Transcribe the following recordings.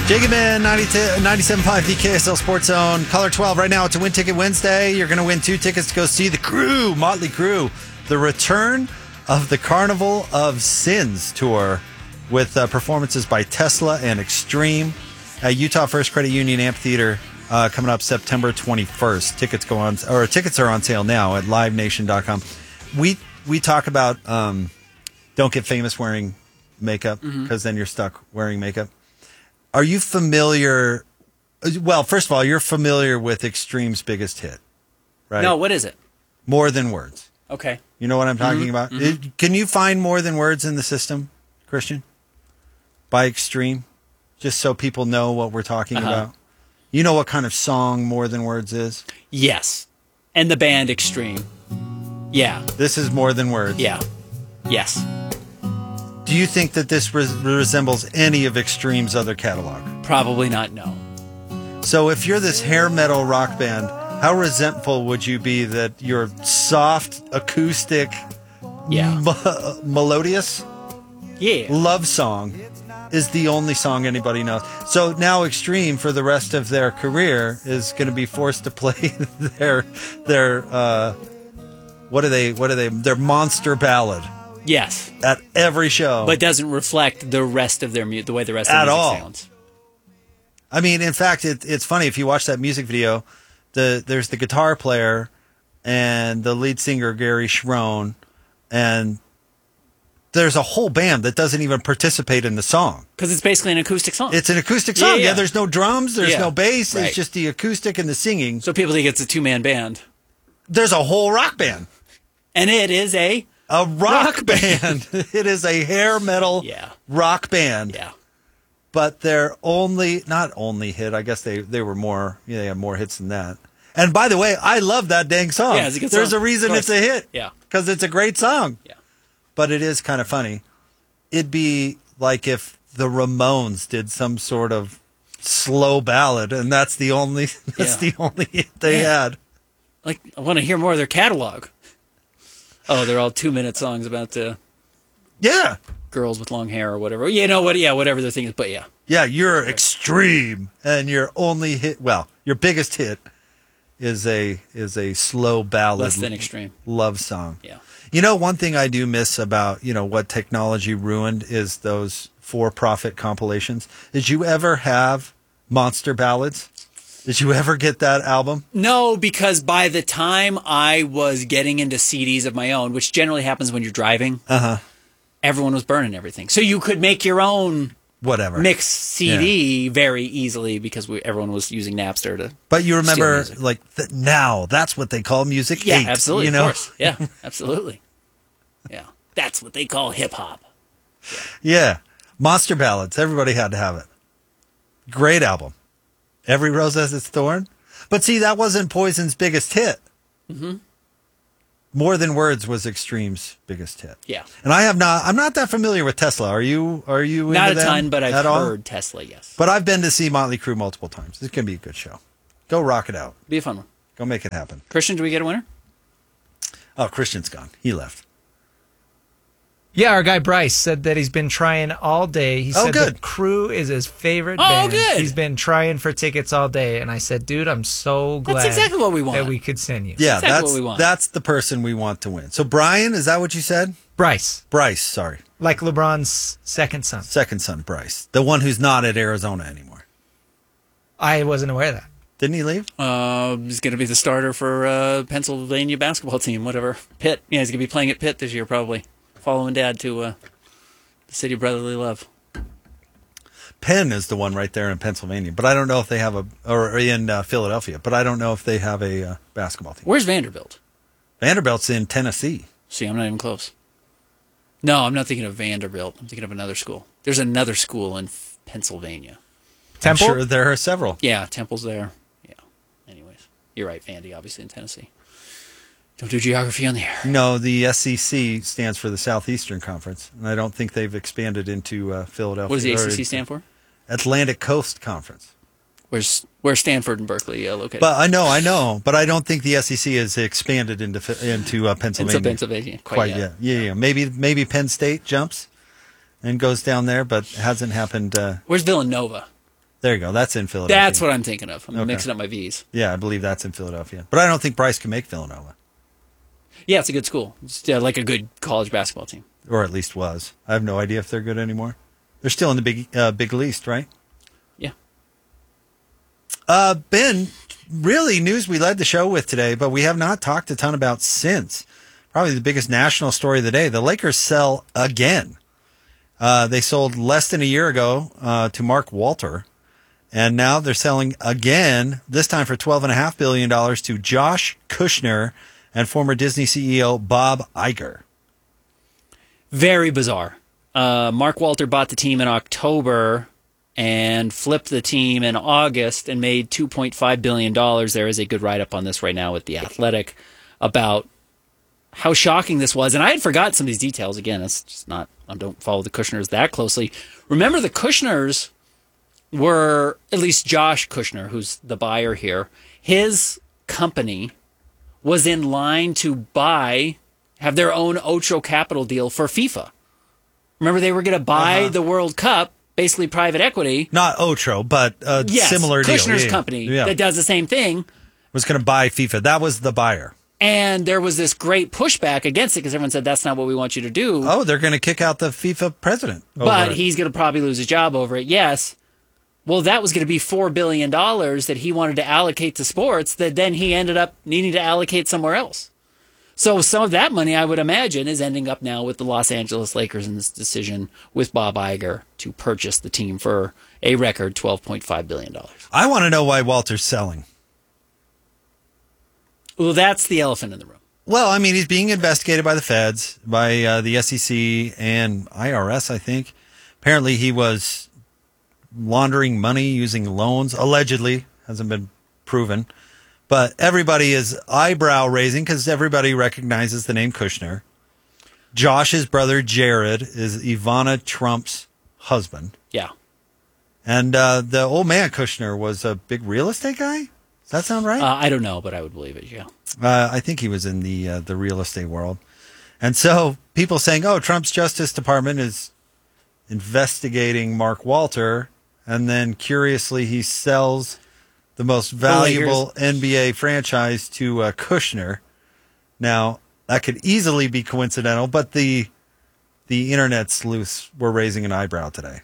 Jacob in 97.5 the KSL Sports Zone. Color 12 right now. It's a Win Ticket Wednesday. You're going to win 2 tickets to go see the Crew, Motley Crue, the return of the Carnival of Sins tour with performances by Tesla and Extreme at Utah First Credit Union Amphitheater coming up September 21st. Tickets are on sale now at livenation.com. We talk about don't get famous wearing makeup because then you're stuck wearing makeup. Are you familiar? Well, first of all, you're familiar with Extreme's biggest hit, right? No, what is it? More Than Words. Okay. You know what I'm talking about? Can you find More Than Words in the system, Christian? By Extreme? Just so people know what we're talking about. You know what kind of song More Than Words is? Yes. And the band Extreme. Yeah. This is More Than Words. Yeah. Yes. Do you think that this resembles any of Extreme's other catalog? Probably not, no. So if you're this hair metal rock band, how resentful would you be that your soft, acoustic, melodious love song is the only song anybody knows? So now Extreme, for the rest of their career, is going to be forced to play their their monster ballad. Yes. At every show. But doesn't reflect the rest of their the way the rest of the music sounds. I mean, in fact, it's funny. If you watch that music video, there's the guitar player and the lead singer, Gary Schroen, and there's a whole band that doesn't even participate in the song. Because it's basically an acoustic song. It's an acoustic song. Yeah, there's no drums. There's no bass. Right. It's just the acoustic and the singing. So people think it's a two-man band. There's a whole rock band. And it is a rock band. It is a hair metal rock band. Yeah. But their not only hit, I guess they were more, they had more hits than that. And by the way, I love that dang song. Yeah, it's a good There's song. a reason it's a hit. Yeah. Because it's a great song. Yeah. But it is kind of funny. It'd be like if the Ramones did some sort of slow ballad, and that's the only hit they had. Like, I want to hear more of their catalog. Oh, they're all 2-minute songs about girls with long hair or whatever. You know what? Yeah, whatever their thing is. But yeah, you're Extreme, and your only hit, your biggest hit is a slow ballad, less than Extreme love song. Yeah. You know, one thing I do miss about what technology ruined is those for-profit compilations. Did you ever have Monster Ballads? Did you ever get that album? No, because by the time I was getting into CDs of my own, which generally happens when you're driving, everyone was burning everything. So you could make your own mixed CD very easily because everyone was using Napster to. But you remember, now that's what they call music. Yeah, 8, absolutely. Of course. Yeah, absolutely. Yeah, that's what they call hip hop. Yeah, Monster Ballads. Everybody had to have it. Great album. Every Rose Has Its Thorn. But see, that wasn't Poison's biggest hit. More Than Words was Extreme's biggest hit. Yeah. And I'm not that familiar with Tesla. Are you Not into a them ton, but I've at all? heard Tesla, yes. But I've been to see Motley Crue multiple times. It's going to be a good show. Go rock it out. Be a fun one. Go make it happen. Christian, do we get a winner? Oh, Christian's gone. He left. Yeah, our guy Bryce said that he's been trying all day. He said good. the Crew is his favorite band. Good. He's been trying for tickets all day. And I said, dude, I'm so glad That's exactly what we want. that we could send you. Yeah, exactly what we want. That's the person we want to win. So Brian, is that what you said? Bryce, Sorry. like LeBron's second son. Second son, Bryce. The one who's not at Arizona anymore. I wasn't aware of that. Didn't he leave? He's going to be the starter for Pennsylvania basketball team, whatever. Pitt. Yeah, he's going to be playing at Pitt this year, probably. Following Dad to the city of brotherly love. Penn is the one right there in Pennsylvania, but I don't know if they have or in Philadelphia, but I don't know if they have a basketball team. Where's Vanderbilt? Vanderbilt's in Tennessee. See, I'm not even close. No, I'm not thinking of Vanderbilt. I'm thinking of another school. There's another school in Pennsylvania. Temple? I'm sure there are several. Yeah, Temple's there. Yeah. Anyways, you're right, Vandy, obviously in Tennessee. Don't do geography on the air. No, the SEC stands for the Southeastern Conference, and I don't think they've expanded into Philadelphia. What does the ACC stand for? Atlantic Coast Conference. Where's Stanford and Berkeley located? But I know, but I don't think the SEC has expanded into Pennsylvania. Into Pennsylvania, quite yet. Yeah. Maybe Penn State jumps and goes down there, but it hasn't happened. Where's Villanova? There you go. That's in Philadelphia. That's what I'm thinking of. I'm mixing up my V's. Yeah, I believe that's in Philadelphia. But I don't think Bryce can make Villanova. Yeah, it's a good school. It's like a good college basketball team. Or at least was. I have no idea if they're good anymore. They're still in the Big East, right? Yeah. Ben, really news we led the show with today, but we have not talked a ton about since. Probably the biggest national story of the day. The Lakers sell again. They sold less than a year ago to Mark Walter, and now they're selling again, this time for $12.5 billion to Josh Kushner and former Disney CEO Bob Iger. Very bizarre. Mark Walter bought the team in October and flipped the team in August and made $2.5 billion. There is a good write-up on this right now with The Athletic about how shocking this was. And I had forgotten some of these details. Again, it's just not, I don't follow the Kushners that closely. Remember, the Kushners were, at least Josh Kushner, who's the buyer here, his company was in line to have their own Ocho Capital deal for FIFA. Remember, they were going to buy the World Cup, basically private equity. Not Ocho, but a similar deal. Kushner's company that does the same thing. Was going to buy FIFA. That was the buyer. And there was this great pushback against it because everyone said, that's not what we want you to do. Oh, they're going to kick out the FIFA president. But he's going to probably lose his job over it. Yes. Well, that was going to be $4 billion that he wanted to allocate to sports that then he ended up needing to allocate somewhere else. So some of that money, I would imagine, is ending up now with the Los Angeles Lakers in this decision with Bob Iger to purchase the team for a record $12.5 billion. I want to know why Walter's selling. Well, that's the elephant in the room. Well, I mean, he's being investigated by the feds, by the SEC and IRS, I think. Apparently, he was laundering money using loans, allegedly. Hasn't been proven. But everybody is eyebrow raising because everybody recognizes the name Kushner. Josh's brother, Jared, is Ivana Trump's husband. Yeah. And the old man Kushner was a big real estate guy? Does that sound right? I don't know, but I would believe it, yeah. I think he was in the real estate world. And so people saying, oh, Trump's Justice Department is investigating Mark Walter, and then curiously he sells the most valuable NBA franchise to Kushner. Now, that could easily be coincidental, but the internet sleuths were raising an eyebrow today.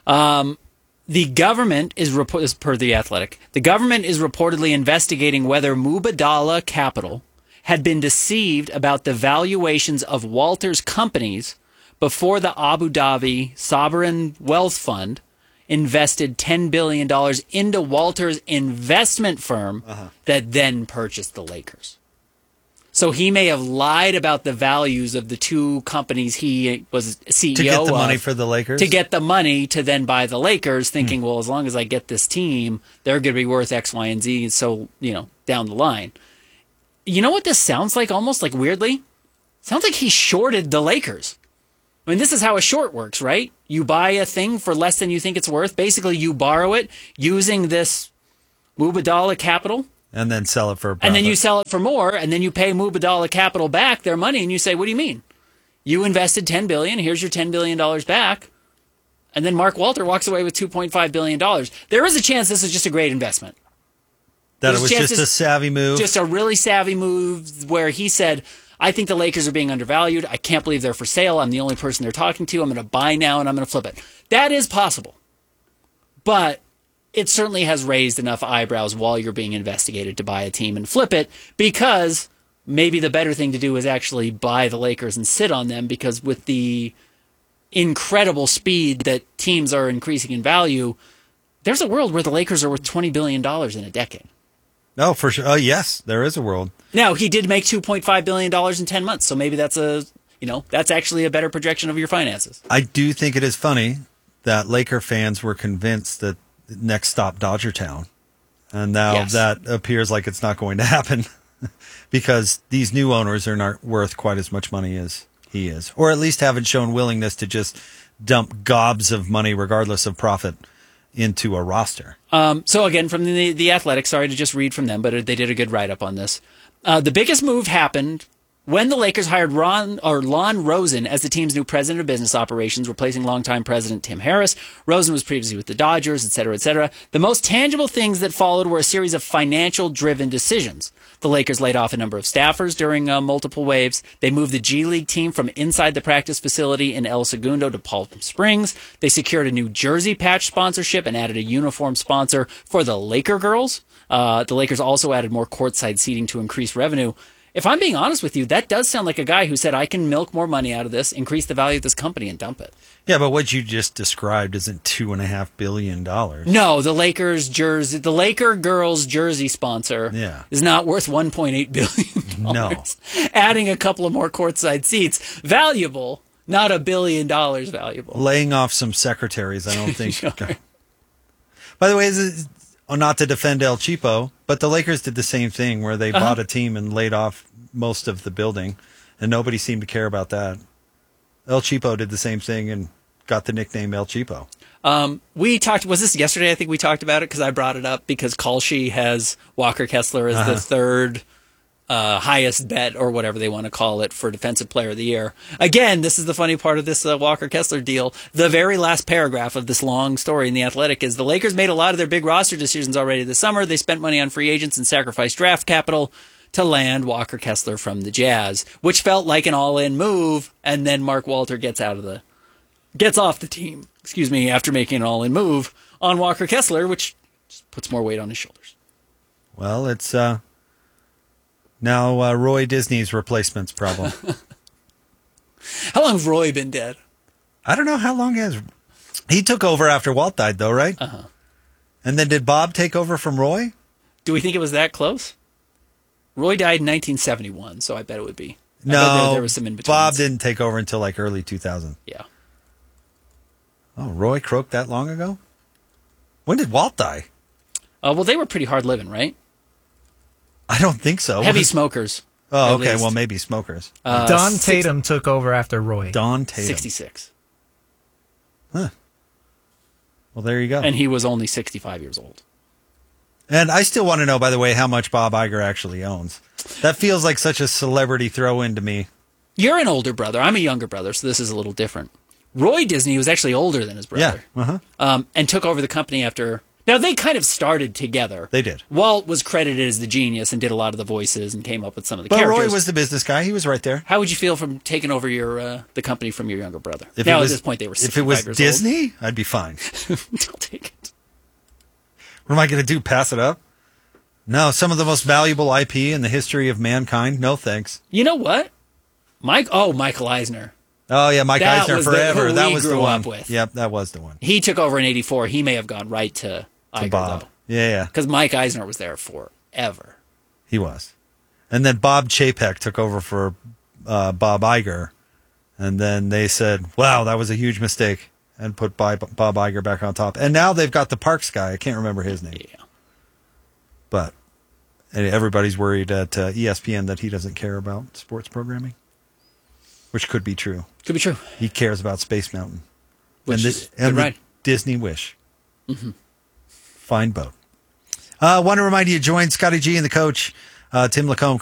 The government is, per The Athletic, the government is reportedly investigating whether Mubadala Capital had been deceived about the valuations of Walter's companies before the Abu Dhabi Sovereign Wealth Fund invested $10 billion into Walter's investment firm that then purchased the Lakers. So he may have lied about the values of the two companies he was CEO of. To get the money for the Lakers? To get the money to then buy the Lakers, thinking, well, as long as I get this team, they're going to be worth X, Y, and Z, so, down the line. You know what this sounds like, almost like weirdly? Sounds like he shorted the Lakers. I mean, this is how a short works, right? You buy a thing for less than you think it's worth. Basically, you borrow it using this Mubadala Capital. And then sell it for a profit. And then you sell it for more, and then you pay Mubadala Capital back their money, and you say, what do you mean? You invested $10 billion, here's your $10 billion back. And then Mark Walter walks away with $2.5 billion. There is a chance this is just a great investment. That it was just a savvy move? Just a really savvy move where he said, I think the Lakers are being undervalued. I can't believe they're for sale. I'm the only person they're talking to. I'm going to buy now, and I'm going to flip it. That is possible. But it certainly has raised enough eyebrows while you're being investigated to buy a team and flip it, because maybe the better thing to do is actually buy the Lakers and sit on them, because with the incredible speed that teams are increasing in value, there's a world where the Lakers are worth $20 billion in a decade. No, for sure. Yes, there is a world. Now, he did make $2.5 billion in 10 months, so maybe that's that's actually a better projection of your finances. I do think it is funny that Laker fans were convinced that next stop Dodgertown, and now that appears like it's not going to happen because these new owners are not worth quite as much money as he is, or at least haven't shown willingness to just dump gobs of money regardless of profit into a roster. So again, from the Athletic, sorry to just read from them, but they did a good write-up on this. The biggest move happened When the Lakers hired Lon Rosen as the team's new president of business operations, replacing longtime president Tim Harris, Rosen was previously with the Dodgers, et cetera, the most tangible things that followed were a series of financial-driven decisions. The Lakers laid off a number of staffers during multiple waves. They moved the G League team from inside the practice facility in El Segundo to Palm Springs. They secured a new jersey patch sponsorship and added a uniform sponsor for the Laker girls. The Lakers also added more courtside seating to increase revenue. If I'm being honest with you, that does sound like a guy who said, I can milk more money out of this, increase the value of this company, and dump it. Yeah, but what you just described isn't $2.5 billion. No, the Laker girls jersey sponsor is not worth $1.8 billion. No. Adding a couple of more courtside seats, valuable, not $1 billion valuable. Laying off some secretaries, I don't think. Sure. By the way, not to defend El Cheapo, but the Lakers did the same thing where they bought a team and laid off most of the building, and nobody seemed to care about that. El Cheapo did the same thing and got the nickname El Cheapo. We talked, was this yesterday? I think we talked about it because I brought it up because Kalshi has Walker Kessler as the third highest bet or whatever they want to call it for Defensive Player of the Year. Again, this is the funny part of this Walker Kessler deal. The very last paragraph of this long story in The Athletic is the Lakers made a lot of their big roster decisions already this summer. They spent money on free agents and sacrificed draft capital to land Walker Kessler from the Jazz, which felt like an all-in move. And then Mark Walter gets off the team, after making an all-in move on Walker Kessler, which just puts more weight on his shoulders. Well, it's now Roy Disney's replacement's problem. How long has Roy been dead? I don't know how long he took over after Walt died, though, right? Uh-huh. And then did Bob take over from Roy? Do we think it was that close? Roy died in 1971, so I bet it would be. No, there was some in between. Bob didn't take over until like early 2000. Yeah. Oh, Roy croaked that long ago? When did Walt die? Well, they were pretty hard living, right? I don't think so. Heavy smokers. Oh, okay. Well, maybe smokers. Don Tatum took over after Roy. Don Tatum. 66. Huh. Well, there you go. And he was only 65 years old. And I still want to know, by the way, how much Bob Iger actually owns. That feels like such a celebrity throw-in to me. You're an older brother. I'm a younger brother, so this is a little different. Roy Disney was actually older than his brother. Yeah. And took over the company after... Now, they kind of started together. They did. Walt was credited as the genius and did a lot of the voices and came up with some of the characters. But Roy was the business guy. He was right there. How would you feel from taking over the company from your younger brother? At this point, they were 65 If it was years Disney, old. I'd be fine. I'll take it. What am I going to do, pass it up? No, some of the most valuable IP in the history of mankind? No, thanks. You know what? Michael Eisner. Oh, yeah, Mike Eisner forever. Who that was the one. Up with. Yep, that was the one. He took over in 84. He may have gone right to Iger, Bob. Though. Yeah. Because Mike Eisner was there forever. He was. And then Bob Chapek took over for Bob Iger. And then they said, wow, that was a huge mistake. And put Bob Iger back on top. And now they've got the Parks guy. I can't remember his name. Yeah. But everybody's worried at ESPN that he doesn't care about sports programming. Which could be true. Could be true. He cares about Space Mountain. Which and right. Disney Wish. Mm-hmm. Fine boat. Want to remind you, join Scotty G and the coach, Tim Lacombe.